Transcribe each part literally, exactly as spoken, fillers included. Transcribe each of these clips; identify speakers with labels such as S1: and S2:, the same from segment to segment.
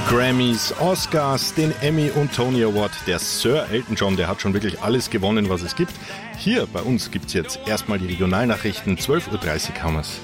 S1: Grammys, Oscars, den Emmy und Tony Award. Der Sir Elton John, der hat schon wirklich alles gewonnen, was es gibt. Hier bei uns gibt's jetzt erstmal die Regionalnachrichten. zwölf Uhr dreißig haben wir's.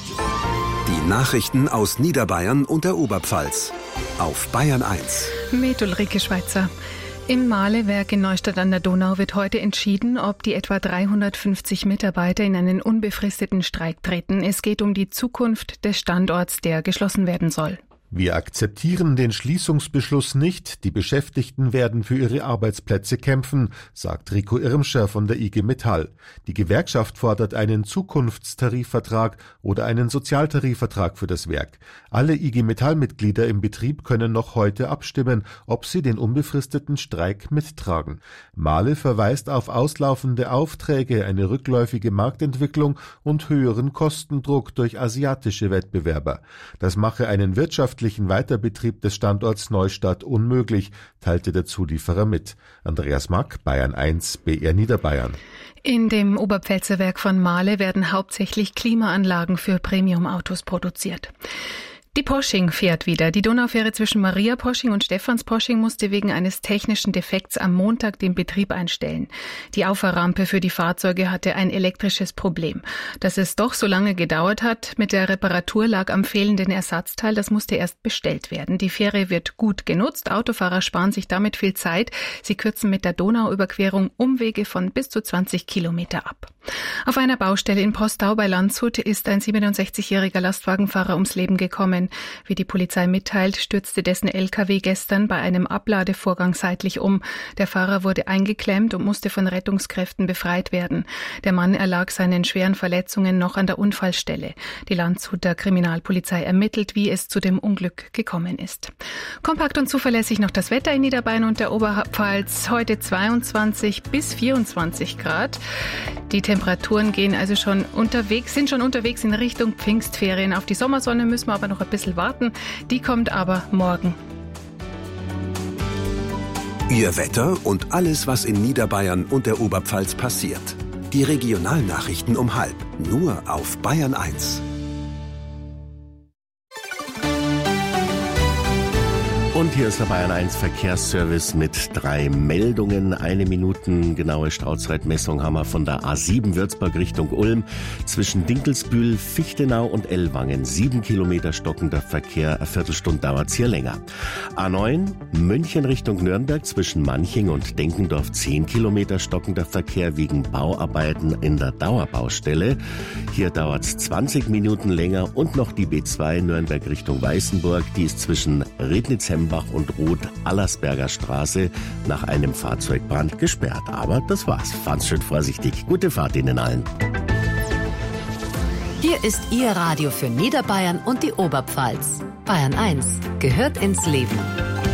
S2: Die Nachrichten aus Niederbayern und der Oberpfalz. Auf Bayern eins.
S3: Mit Ulrike Schweizer. Im Mahlewerk in Neustadt an der Donau wird heute entschieden, ob die etwa dreihundertfünfzig Mitarbeiter in einen unbefristeten Streik treten. Es geht um die Zukunft des Standorts, der geschlossen werden soll.
S4: Wir akzeptieren den Schließungsbeschluss nicht. Die Beschäftigten werden für ihre Arbeitsplätze kämpfen, sagt Rico Irmscher von der I G Metall. Die Gewerkschaft fordert einen Zukunftstarifvertrag oder einen Sozialtarifvertrag für das Werk. Alle I G Metall-Mitglieder im Betrieb können noch heute abstimmen, ob sie den unbefristeten Streik mittragen. Mahle verweist auf auslaufende Aufträge, eine rückläufige Marktentwicklung und höheren Kostendruck durch asiatische Wettbewerber. Das mache einen wirtschaftlichen Weiterbetrieb des Standorts Neustadt unmöglich, teilte der Zulieferer mit. Andreas Mack, Bayern eins, B R Niederbayern.
S3: In dem Oberpfälzer Werk von Mahle werden hauptsächlich Klimaanlagen für Premium-Autos produziert. Die Posching fährt wieder. Die Donaufähre zwischen Maria Posching und Stephans Posching musste wegen eines technischen Defekts am Montag den Betrieb einstellen. Die Auffahrrampe für die Fahrzeuge hatte ein elektrisches Problem. Dass es doch so lange gedauert hat mit der Reparatur, lag am fehlenden Ersatzteil. Das musste erst bestellt werden. Die Fähre wird gut genutzt. Autofahrer sparen sich damit viel Zeit. Sie kürzen mit der Donauüberquerung Umwege von bis zu zwanzig Kilometer ab. Auf einer Baustelle in Postau bei Landshut ist ein siebenundsechzigjähriger Lastwagenfahrer ums Leben gekommen. Wie die Polizei mitteilt, stürzte dessen L K W gestern bei einem Abladevorgang seitlich um. Der Fahrer wurde eingeklemmt und musste von Rettungskräften befreit werden. Der Mann erlag seinen schweren Verletzungen noch an der Unfallstelle. Die Landshuter Kriminalpolizei ermittelt, wie es zu dem Unglück gekommen ist. Kompakt und zuverlässig noch das Wetter in Niederbayern und der Oberpfalz. Heute zweiundzwanzig bis vierundzwanzig Grad. Die Temperaturen gehen also schon unterwegs, sind schon unterwegs in Richtung Pfingstferien. Auf die Sommersonne müssen wir aber noch ein bisschen warten. Die kommt aber morgen.
S2: Ihr Wetter und alles, was in Niederbayern und der Oberpfalz passiert. Die Regionalnachrichten um halb. Nur auf Bayern eins.
S5: Und hier ist der Bayern eins Verkehrsservice mit drei Meldungen. Eine Minuten genaue Stauzeitmessung haben wir von der A sieben Würzburg Richtung Ulm. Zwischen Dinkelsbühl, Fichtenau und Ellwangen. Sieben Kilometer stockender Verkehr. Eine Viertelstunde dauert's hier länger. A neun München Richtung Nürnberg. Zwischen Manching und Denkendorf. Zehn Kilometer stockender Verkehr wegen Bauarbeiten in der Dauerbaustelle. Hier dauert's zwanzig Minuten länger. Und noch die B zwei Nürnberg Richtung Weißenburg. Die ist zwischen Rednitz-Hembach und Roth-Allersberger Straße nach einem Fahrzeugbrand gesperrt. Aber das war's. Fahren's schön vorsichtig. Gute Fahrt Ihnen allen.
S6: Hier ist Ihr Radio für Niederbayern und die Oberpfalz. Bayern eins gehört ins Leben.